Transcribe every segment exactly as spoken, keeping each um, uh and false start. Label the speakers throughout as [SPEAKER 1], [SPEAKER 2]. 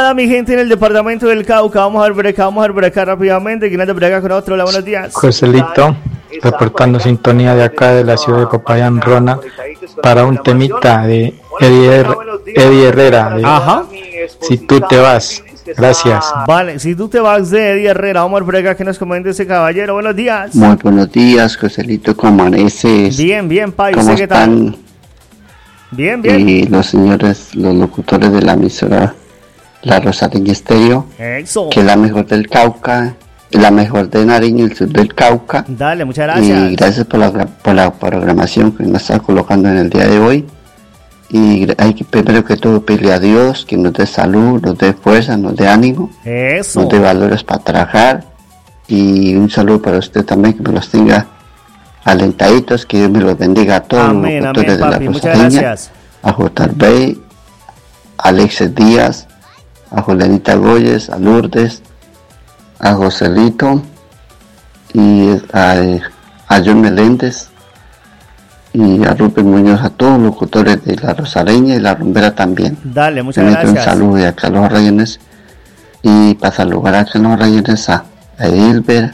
[SPEAKER 1] llamada, mi gente, en el departamento del Cauca. Vamos a ver por acá, vamos a ver por acá rápidamente. ¿Quién anda por acá con nosotros? Hola, buenos días.
[SPEAKER 2] Joselito, reportando sintonía de acá de la ciudad de Popayán, Rona, para un temita de Eddie, Her- Eddie Herrera. De,
[SPEAKER 1] Ajá.
[SPEAKER 2] Si tú te vas. Gracias.
[SPEAKER 1] Vale, si tú te vas de Eddie Herrera, vamos a ver por acá que nos comente ese caballero. Buenos días.
[SPEAKER 3] Muy buenos días, Joselito, ¿cómo amaneces?
[SPEAKER 1] Bien, bien, pa, ¿y
[SPEAKER 3] ¿Cómo
[SPEAKER 1] usted qué tal?
[SPEAKER 3] están?
[SPEAKER 1] Bien, bien.
[SPEAKER 3] Y los señores, los locutores de la emisora La Rosareña Estéreo,
[SPEAKER 1] Eso.
[SPEAKER 3] que es la mejor del Cauca, la mejor de Nariño, el sur del Cauca.
[SPEAKER 1] Dale, muchas gracias.
[SPEAKER 3] Y gracias por la, por la programación que nos está colocando en el día de hoy. Y hay que primero que todo pedirle a Dios que nos dé salud, nos dé fuerza, nos dé ánimo,
[SPEAKER 1] Eso.
[SPEAKER 3] nos dé valores para trabajar. Y un saludo para usted también, que me los tenga alentaditos, que Dios me los bendiga a todos.
[SPEAKER 1] Amén,
[SPEAKER 3] los locutores
[SPEAKER 1] amén,
[SPEAKER 3] de
[SPEAKER 1] papi,
[SPEAKER 3] la
[SPEAKER 1] muchas
[SPEAKER 3] Rosareña,
[SPEAKER 1] gracias.
[SPEAKER 3] a J. Bay, a Alexis Díaz, a Julianita Goyes, a Lourdes, a Joselito y a, a John Meléndez y a Rubén Muñoz, a todos los locutores de La Rosareña y La Rumbera también.
[SPEAKER 1] Dale, muchas
[SPEAKER 3] También
[SPEAKER 1] gracias.
[SPEAKER 3] un saludo de acá a los Rayones, y para saludar acá a los Rayones a, a Edilber,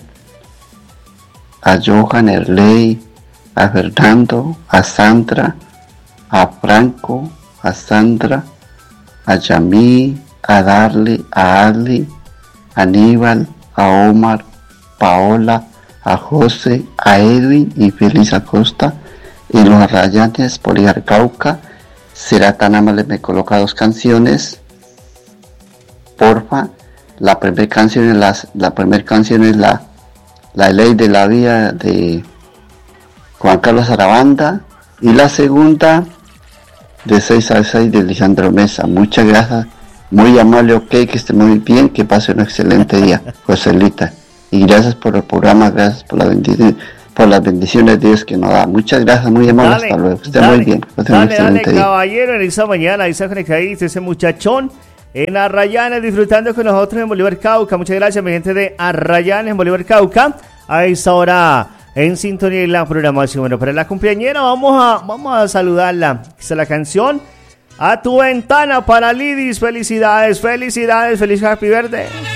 [SPEAKER 3] a Johan Erley, a Fernando, a Sandra, a Franco, a Sandra, a Yamí, a Darly, a Ali, a Aníbal, a Omar, Paola, a José, a Edwin y Feliz Acosta. Y los Rayanes, Poliar Cauca, será tan amable, me coloca dos canciones, porfa. La primera canción es la, la primera canción es la, la Ley de la Vida de Juan Carlos Arabanda, y la segunda de seis a seis de Lisandro Mesa. Muchas gracias, muy amable, ok, que esté muy bien, que pase un excelente día, Joselita. Y gracias por el programa, gracias por la bendición, por las bendiciones de Dios que nos da. Muchas gracias, muy amable,
[SPEAKER 1] Dale,
[SPEAKER 3] hasta luego. Esté
[SPEAKER 1] dale,
[SPEAKER 3] muy bien, pase un
[SPEAKER 1] dale, dale,
[SPEAKER 3] excelente día.
[SPEAKER 1] caballero, en esta mañana, ahí está conectadito ese muchachón en Arrayanes, disfrutando con nosotros en Bolívar Cauca. Muchas gracias, mi gente de Arrayanes, en Bolívar Cauca. A esta hora en sintonía y la programación. Bueno, para la cumpleañera vamos a, vamos a saludarla. Esta es la canción A tu ventana para Lidis. Felicidades, felicidades, feliz happy birthday.